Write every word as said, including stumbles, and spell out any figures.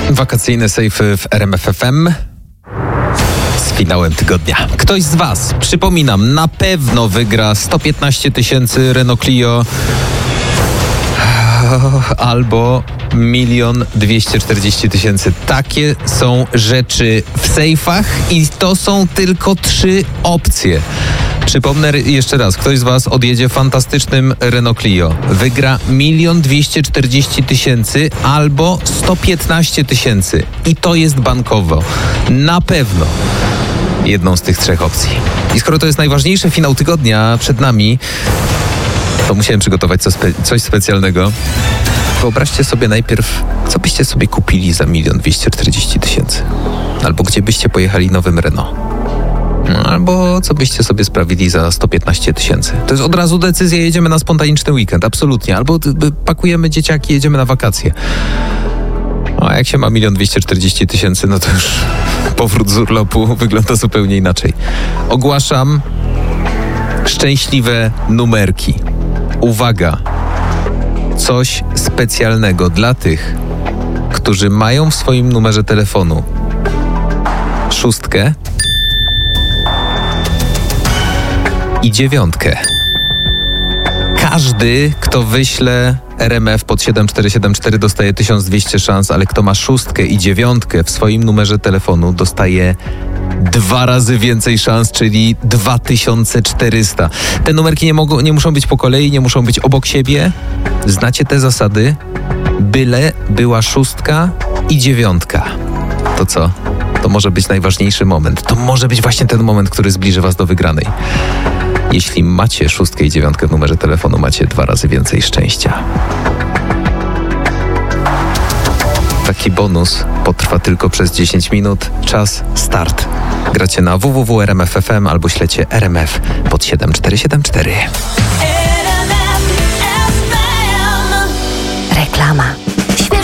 Wakacyjne sejfy w R M F F M z finałem tygodnia. Ktoś z Was, przypominam, na pewno wygra sto piętnaście tysięcy Renault Clio albo milion dwieście czterdzieści tysięcy. Takie są rzeczy w sejfach i to są tylko trzy opcje. Przypomnę jeszcze raz, ktoś z Was odjedzie fantastycznym Renault Clio. Wygra milion dwieście czterdzieści tysięcy albo sto piętnaście tysięcy. I to jest bankowo. Na pewno jedną z tych trzech opcji. I skoro to jest najważniejszy finał tygodnia przed nami, to musiałem przygotować coś, spe- coś specjalnego. Wyobraźcie sobie najpierw, co byście sobie kupili za milion dwieście czterdzieści tysięcy. Albo gdzie byście pojechali nowym Renault. No, albo co byście sobie sprawili za sto piętnaście tysięcy. To jest od razu decyzja, jedziemy na spontaniczny weekend, absolutnie. Albo pakujemy dzieciaki, jedziemy na wakacje. A jak się ma milion dwieście czterdzieści tysięcy, no to już powrót z urlopu wygląda zupełnie inaczej. Ogłaszam szczęśliwe numerki. Uwaga! Coś specjalnego dla tych, którzy mają w swoim numerze telefonu szóstkę i dziewiątkę. Każdy, kto wyśle R M F pod siedem cztery siedem cztery, dostaje tysiąc dwieście szans, ale kto ma szóstkę i dziewiątkę w swoim numerze telefonu, dostaje dwa razy więcej szans, czyli dwa tysiące czterysta. Te numerki nie, mogą, nie muszą być po kolei, nie muszą być obok siebie. Znacie te zasady? Byle była szóstka i dziewiątka. To co? To może być najważniejszy moment. To może być właśnie ten moment, który zbliży Was do wygranej. Jeśli macie szóstkę i dziewiątkę w numerze telefonu, macie dwa razy więcej szczęścia. Taki bonus potrwa tylko przez dziesięć minut. Czas start. Gracie na w w w kropka r m f kropka f m albo ślecie R M F pod siedem cztery siedem cztery.